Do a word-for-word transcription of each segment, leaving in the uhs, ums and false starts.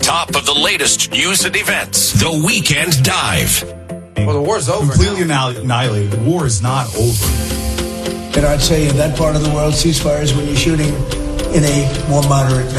top of the latest news and events. The Weekend Dive. Well, the war's over. Completely annihilated. The war is not over. And I'd say in that part of the world, ceasefires when you're shooting in a more moderate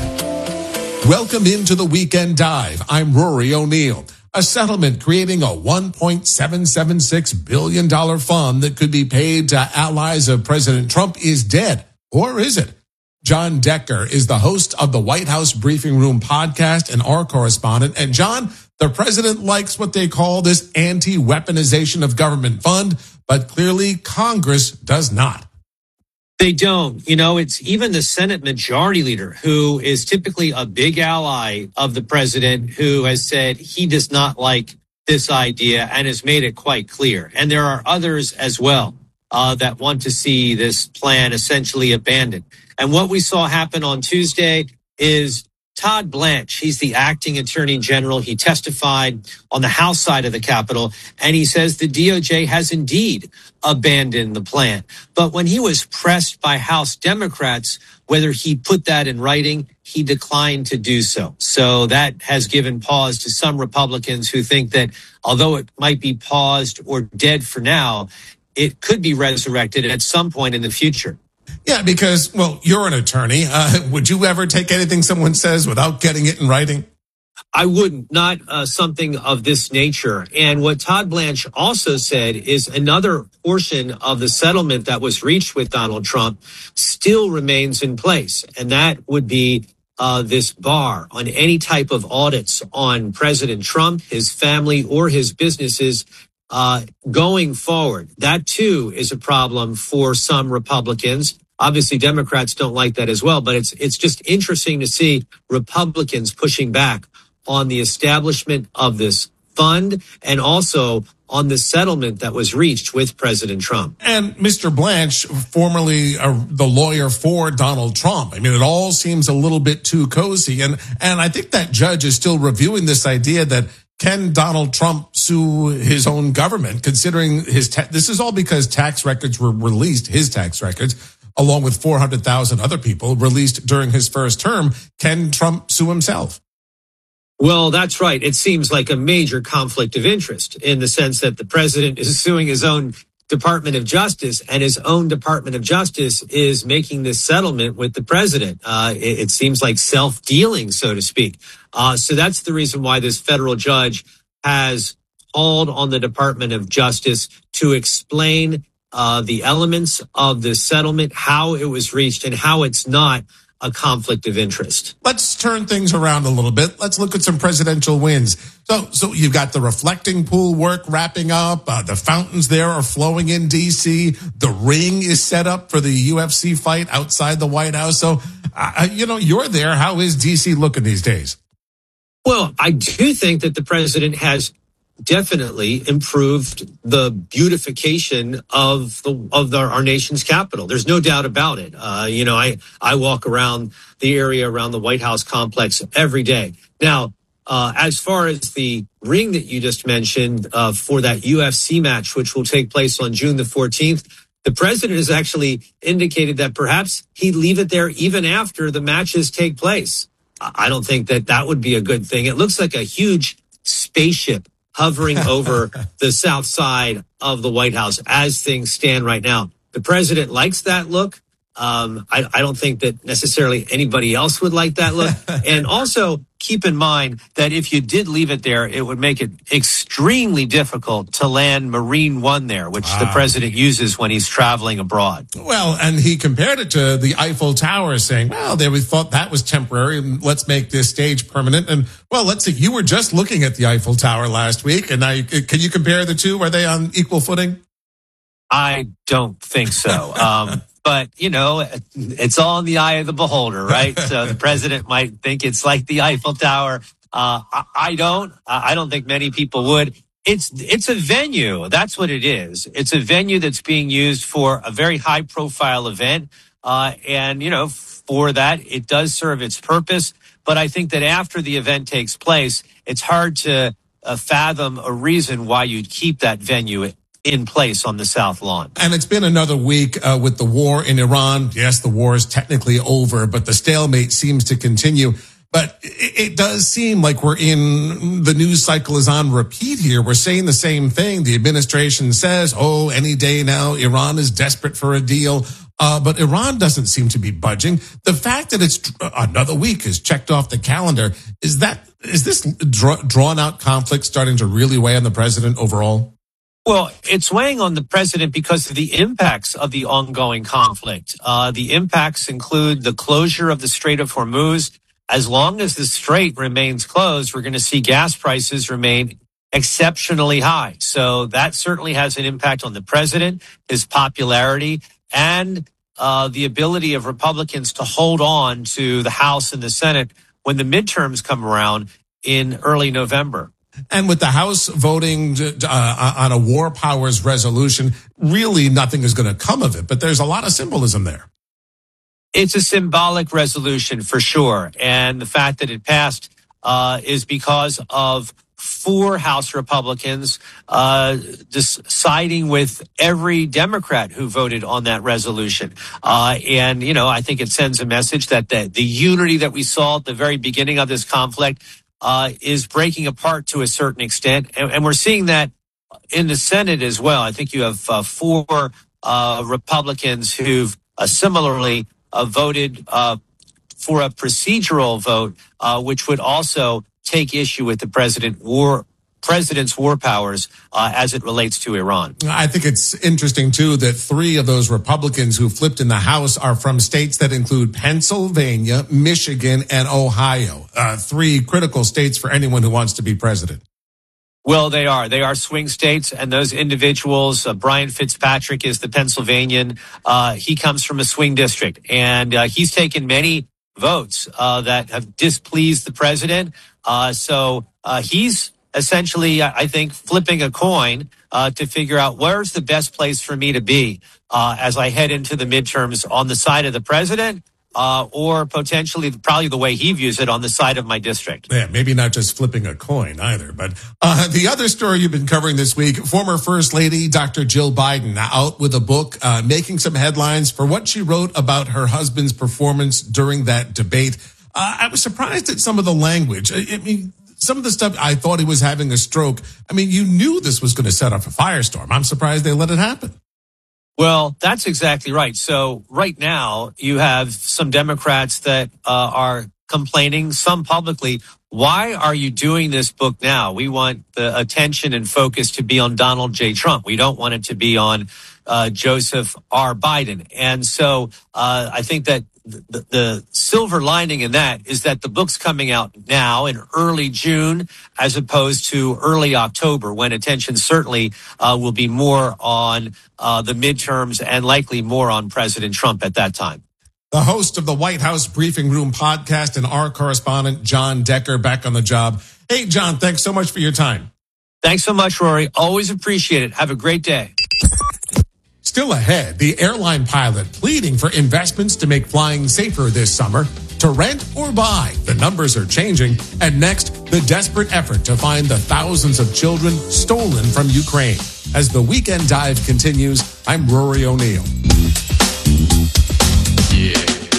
manner. Welcome into the Weekend Dive. I'm Rory O'Neill. A settlement creating a one point seven seven six billion dollars fund that could be paid to allies of President Trump is dead. Or is it? John Decker is the host of the White House Briefing Room podcast and our correspondent. And John, the president likes what they call this anti-weaponization of government fund, but clearly Congress does not. They don't. You know, it's even the Senate Majority Leader, who is typically a big ally of the president, who has said he does not like this idea and has made it quite clear. And there are others as well uh, that want to see this plan essentially abandoned. And what we saw happen on Tuesday is Todd Blanche, he's the acting attorney general. He testified on the House side of the Capitol, and he says the D O J has indeed abandoned the plan. But when he was pressed by House Democrats whether he put that in writing, he declined to do so. So that has given pause to some Republicans who think that although it might be paused or dead for now, it could be resurrected at some point in the future. Yeah, because, well, you're an attorney. Uh, would you ever take anything someone says without getting it in writing? I wouldn't, not uh, something of this nature. And what Todd Blanche also said is another portion of the settlement that was reached with Donald Trump still remains in place. And that would be uh, this bar on any type of audits on President Trump, his family, or his businesses uh, going forward. That, too, is a problem for some Republicans. Obviously, Democrats don't like that as well, but it's it's just interesting to see Republicans pushing back on the establishment of this fund and also on the settlement that was reached with President Trump. And Mister Blanche, formerly uh, the lawyer for Donald Trump. I mean, it all seems a little bit too cozy. And, and I think that judge is still reviewing this idea that can Donald Trump sue his own government, considering his ta- this is all because tax records were released, his tax records, along with four hundred thousand other people released during his first term. Can Trump sue himself? Well, that's right. It seems like a major conflict of interest in the sense that the president is suing his own Department of Justice, and his own Department of Justice is making this settlement with the president. Uh, it, it seems like self-dealing, so to speak. Uh, so that's the reason why this federal judge has called on the Department of Justice to explain uh, the elements of this settlement, how it was reached, and how it's not a conflict of interest. Let's turn things around a little bit. Let's look at some presidential wins. So, so you've got the reflecting pool work wrapping up. Uh, the fountains there are flowing in D C. The ring is set up for the U F C fight outside the White House. So, uh, you know, you're there. How is D C looking these days? Well, I do think that the president has definitely improved the beautification of the of the, our nation's capital. There's no doubt about it. Uh, you know, I I walk around the area around the White House complex every day. Now, uh, as far as the ring that you just mentioned uh, for that U F C match, which will take place on June the fourteenth, the president has actually indicated that perhaps he'd leave it there even after the matches take place. I don't think that that would be a good thing. It looks like a huge spaceship hovering over the south side of the White House as things stand right now. The president likes that look. Um, I, I don't think that necessarily anybody else would like that look. And also keep in mind that if you did leave it there, it would make it extremely difficult to land Marine One there, which wow. the president uses when he's traveling abroad. Well, and he compared it to the Eiffel Tower, saying, well, they thought that was temporary. Let's make this stage permanent. And, well, let's see, you were just looking at the Eiffel Tower last week. And now, you, can you compare the two? Are they on equal footing? I don't think so. Um, But, you know, it's all in the eye of the beholder, right? So the president might think it's like the Eiffel Tower. Uh, I, I don't. I don't think many people would. It's it's a venue. That's what it is. It's a venue that's being used for a very high profile event. Uh, and, you know, for that, it does serve its purpose. But I think that after the event takes place, it's hard to uh, fathom a reason why you'd keep that venue in place on the South Lawn. And it's been another week uh, with the war in Iran. Yes, the war is technically over, but the stalemate seems to continue. But it, it does seem like we're in, the news cycle is on repeat here. We're saying the same thing. The administration says, oh, any day now, Iran is desperate for a deal. Uh, but Iran doesn't seem to be budging. The fact that it's another week is checked off the calendar, is that, is this draw, drawn out conflict starting to really weigh on the president overall? Well, it's weighing on the president because of the impacts of the ongoing conflict. Uh, the impacts include the closure of the Strait of Hormuz. As long as the strait remains closed, we're going to see gas prices remain exceptionally high. So that certainly has an impact on the president, his popularity, and uh, the ability of Republicans to hold on to the House and the Senate when the midterms come around in early November. And with the House voting uh, on a war powers resolution, really nothing is going to come of it. But there's a lot of symbolism there. It's a symbolic resolution for sure. And the fact that it passed uh, is because of four House Republicans uh, siding with every Democrat who voted on that resolution. Uh, and, you know, I think it sends a message that the, the unity that we saw at the very beginning of this conflict Uh, is breaking apart to a certain extent. And, and we're seeing that in the Senate as well. I think you have uh, four uh, Republicans who've uh, similarly uh, voted uh, for a procedural vote, uh, which would also take issue with the president war president's war powers uh, as it relates to Iran. I think it's interesting, too, that three of those Republicans who flipped in the House are from states that include Pennsylvania, Michigan, and Ohio. Uh, three critical states for anyone who wants to be president. Well, they are. They are swing states, and those individuals, uh, Brian Fitzpatrick is the Pennsylvanian. Uh, he comes from a swing district, and uh, he's taken many votes uh, that have displeased the president. Uh, so uh, he's essentially, I think, flipping a coin uh, to figure out where's the best place for me to be uh, as I head into the midterms, on the side of the president uh, or potentially, probably the way he views it, on the side of my district. Yeah, maybe not just flipping a coin either. But uh, the other story you've been covering this week, former First Lady Doctor Jill Biden out with a book, uh, making some headlines for what she wrote about her husband's performance during that debate. Uh, I was surprised at some of the language. I, I mean, some of the stuff, I thought he was having a stroke. I mean, you knew this was going to set off a firestorm. I'm surprised they let it happen. Well, that's exactly right. So right now you have some Democrats that uh, are complaining, some publicly. Why are you doing this book now? We want the attention and focus to be on Donald J. Trump. We don't want it to be on uh, Joseph R. Biden. And so uh, I think that The, the silver lining in that is that the book's coming out now in early June as opposed to early October, when attention certainly uh, will be more on uh, the midterms and likely more on President Trump at that time. The host of the White House Briefing Room podcast and our correspondent, John Decker, back on the job. Hey, John, thanks so much for your time. Thanks so much, Rory. Always appreciate it. Have a great day. Still ahead, the airline pilot pleading for investments to make flying safer this summer. To rent or buy, the numbers are changing. And next, the desperate effort to find the thousands of children stolen from Ukraine. As the Weekend Dive continues, I'm Rory O'Neill. Yeah.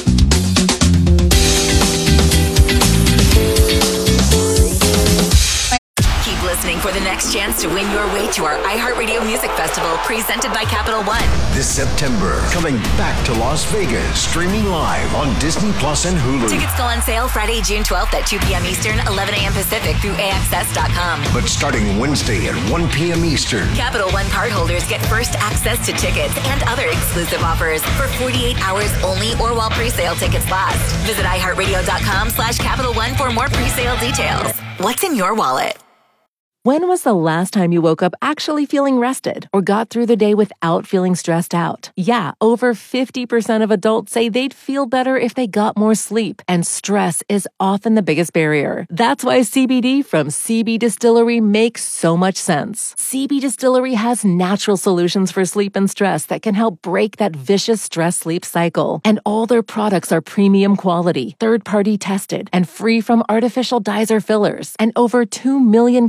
Listening for the next chance to win your way to our iHeartRadio Music Festival, presented by Capital One. This September, coming back to Las Vegas, streaming live on Disney Plus and Hulu. Tickets go on sale Friday, June twelfth at two p.m. Eastern, eleven a.m. Pacific through A X S dot com. But starting Wednesday at one p.m. Eastern, Capital One cardholders get first access to tickets and other exclusive offers for forty-eight hours only, or while pre-sale tickets last. Visit iHeartRadio.com slash Capital One for more pre-sale details. What's in your wallet? When was the last time you woke up actually feeling rested or got through the day without feeling stressed out? Yeah, over fifty percent of adults say they'd feel better if they got more sleep, and stress is often the biggest barrier. That's why C B D from C B Distillery makes so much sense. C B Distillery has natural solutions for sleep and stress that can help break that vicious stress-sleep cycle. And all their products are premium quality, third-party tested, and free from artificial dyes or fillers. And over two million customers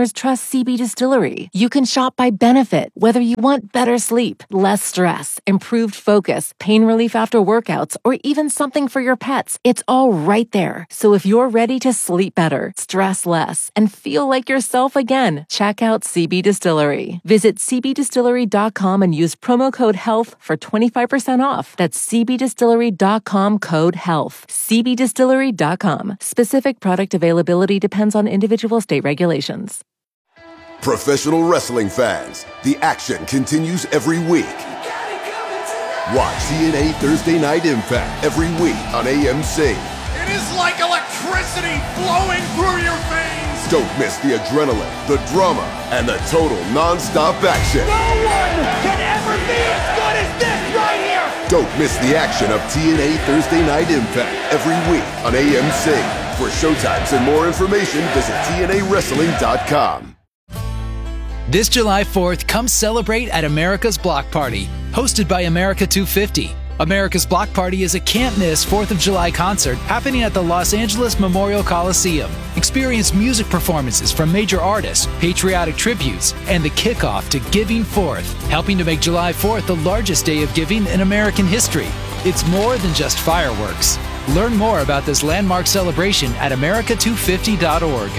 customers trust C B Distillery. You can shop by benefit, whether you want better sleep, less stress, improved focus, pain relief after workouts, or even something for your pets. It's all right there. So if you're ready to sleep better, stress less, and feel like yourself again, check out C B Distillery. Visit c b distillery dot com and use promo code HEALTH for twenty-five percent off. That's c b distillery dot com code HEALTH. c b distillery dot com. Specific product availability depends on individual state regulations. Professional wrestling fans, the action continues every week. Watch T N A Thursday Night Impact every week on A M C. It is like electricity flowing through your veins. Don't miss the adrenaline, the drama, and the total non-stop action. No one can ever be as good as this right here. Don't miss the action of T N A Thursday Night Impact every week on A M C. For showtimes and more information, visit T N A wrestling dot com. This July fourth, come celebrate at America's Block Party, hosted by America two fifty. America's Block Party is a can't-miss fourth of July concert happening at the Los Angeles Memorial Coliseum. Experience music performances from major artists, patriotic tributes, and the kickoff to Giving Fourth, helping to make July fourth the largest day of giving in American history. It's more than just fireworks. Learn more about this landmark celebration at america two fifty dot org.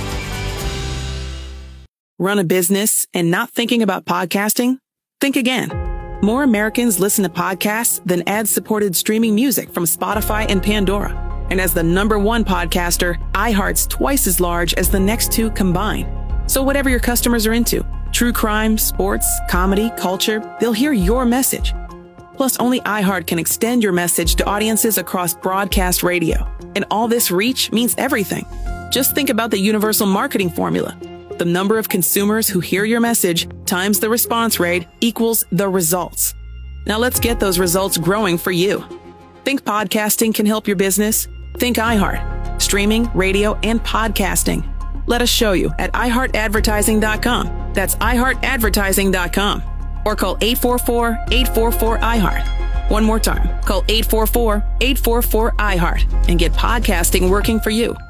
Run a business and not thinking about podcasting? Think again. More Americans listen to podcasts than ad-supported streaming music from Spotify and Pandora. And as the number one podcaster, iHeart's twice as large as the next two combined. So whatever your customers are into, true crime, sports, comedy, culture, they'll hear your message. Plus, only iHeart can extend your message to audiences across broadcast radio. And all this reach means everything. Just think about the universal marketing formula. The number of consumers who hear your message times the response rate equals the results. Now let's get those results growing for you. Think podcasting can help your business? Think iHeart. Streaming, radio, and podcasting. Let us show you at i heart advertising dot com. That's i heart advertising dot com. Or call eight four four, eight four four, I heart. One more time. Call eight four four, eight four four, I heart and get podcasting working for you.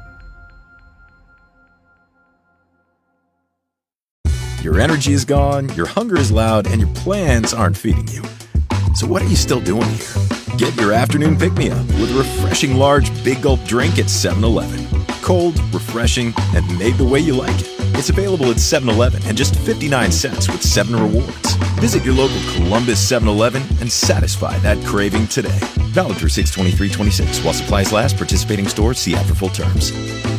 Your energy is gone, your hunger is loud, and your plans aren't feeding you. So what are you still doing here? Get your afternoon pick-me-up with a refreshing large Big Gulp drink at seven eleven. Cold, refreshing, and made the way you like it. It's available at seven eleven and just fifty-nine cents with seven rewards. Visit your local Columbus seven eleven and satisfy that craving today. Valid through six twenty-three twenty-six while supplies last. Participating stores, see app for full terms.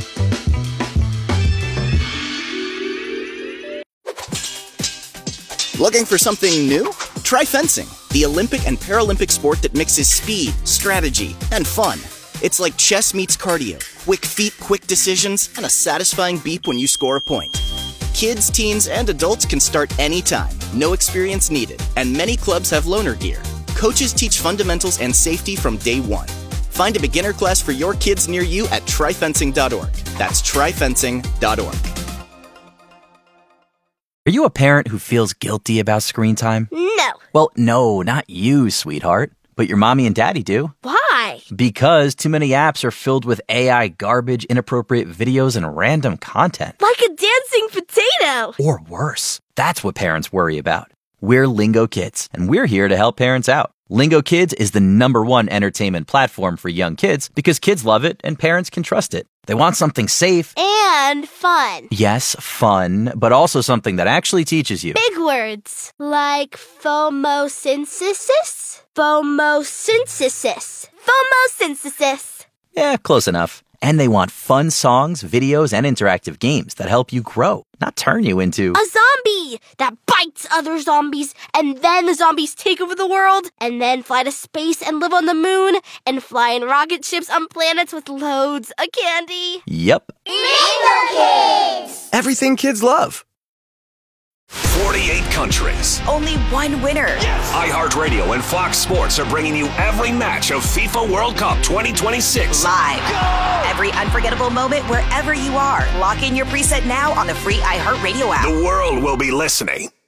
Looking for something new? Try fencing, the Olympic and Paralympic sport that mixes speed, strategy, and fun. It's like chess meets cardio, quick feet, quick decisions, and a satisfying beep when you score a point. Kids, teens, and adults can start anytime, no experience needed, and many clubs have loaner gear. Coaches teach fundamentals and safety from day one. Find a beginner class for your kids near you at try fencing dot org. That's try fencing dot org. Are you a parent who feels guilty about screen time? No. Well, no, not you, sweetheart. But your mommy and daddy do. Why? Because too many apps are filled with A I garbage, inappropriate videos, and random content. Like a dancing potato. Or worse. That's what parents worry about. We're Lingo Kids, and we're here to help parents out. Lingo Kids is the number one entertainment platform for young kids because kids love it and parents can trust it. They want something safe. And fun. Yes, fun, but also something that actually teaches you. Big words like phomosynthesis, phomosynthesis, phomosynthesis. Yeah, close enough. And they want fun songs, videos, and interactive games that help you grow, not turn you into a zombie that bites other zombies, and then the zombies take over the world, and then fly to space and live on the moon, and fly in rocket ships on planets with loads of candy. Yep. Lingo Kids! Everything kids love. forty-eight countries. Only one winner. Yes! iHeartRadio and Fox Sports are bringing you every match of FIFA World Cup twenty twenty-six. Live. Go! Every unforgettable moment wherever you are. Lock in your preset now on the free iHeartRadio app. The world will be listening.